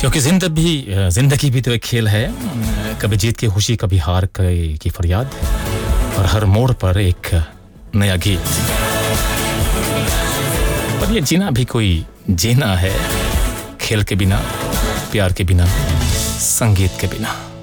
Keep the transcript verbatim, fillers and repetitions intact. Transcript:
क्योंकि जिंदगी जिंदगी भी तो एक खेल है, कभी जीत की खुशी कभी हार की फरियाद, और हर मोड़ पर एक नया गीत। पर ये जीना भी कोई जीना है, खेल के बिना, प्यार के बिना, संगीत के बिना।